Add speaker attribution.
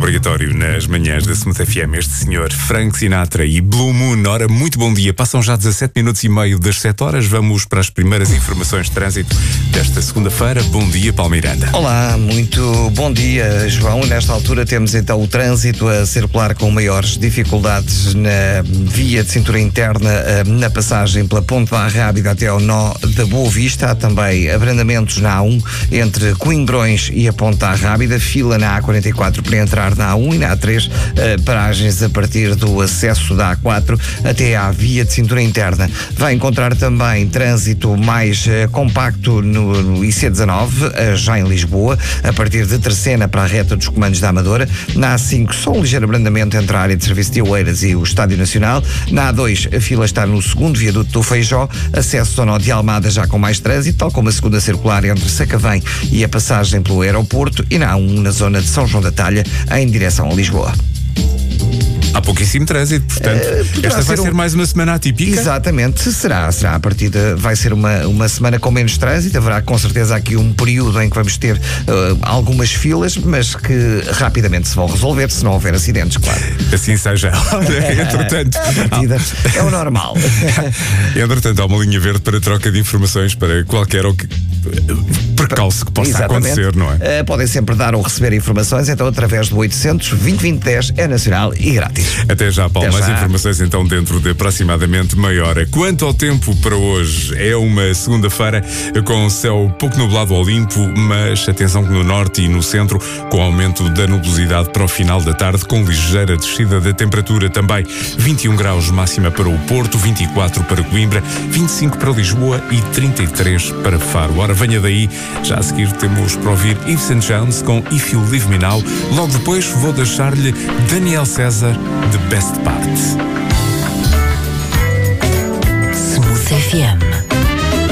Speaker 1: obrigatório nas manhãs da Smooth FM, este senhor Frank Sinatra e Blue Moon. Ora, muito bom dia. Passam já 17 minutos e meio das 7 horas. Vamos para as primeiras informações de trânsito desta segunda-feira. Bom dia, Paulo Miranda.
Speaker 2: Olá, muito bom dia, João. Nesta altura temos então o trânsito a circular com maiores dificuldades na via de cintura interna, na passagem pela Ponte da Rábida até ao nó da Boa Vista. Há também abrandamentos na A1 entre Coimbrões e a Ponte da Rábida, fila na A44 para entrar na A1 e na A3, paragens a partir do acesso da A4 até à via de cintura interna. Vai encontrar também trânsito mais compacto no IC19, já em Lisboa, a partir de Terceira para a reta dos Comandos da Amadora. Na A5, só um ligeiro abrandamento entre a área de serviço de Oeiras e o Estádio Nacional. Na A2, a fila está no segundo viaduto do Feijó, acesso ao nó de Almada já com mais trânsito, tal como a segunda circular entre Sacavém e a passagem pelo aeroporto, e na A1 na zona de São João da Talha, em direção a Lisboa.
Speaker 1: Há pouquíssimo trânsito, portanto, esta vai ser mais uma semana atípica?
Speaker 2: Exatamente, será a partida, vai ser uma semana com menos trânsito. Haverá com certeza aqui um período em que vamos ter algumas filas, mas que rapidamente se vão resolver, se não houver acidentes, claro.
Speaker 1: Assim seja. Entretanto,
Speaker 2: a partida é o normal.
Speaker 1: Entretanto, há uma linha verde para troca de informações para qualquer percalço que possa acontecer, não é?
Speaker 2: Podem sempre dar ou receber informações, então através do 800 20 20 10 é nacional e grátis.
Speaker 1: Até já, Paulo. Mais informações então dentro de aproximadamente meia hora. Quanto ao tempo para hoje, é uma segunda-feira com o céu pouco nublado ao limpo, mas atenção que no norte e no centro, com aumento da nubosidade para o final da tarde, com ligeira descida da temperatura também. 21 graus máxima para o Porto, 24 para Coimbra, 25 para Lisboa e 33 para Faro. Ora, venha daí. Já a seguir temos para ouvir Yves St. John's com If You Leave Me Now. Logo depois vou deixar-lhe Daniel César, The Best Part.
Speaker 3: Smooth FM.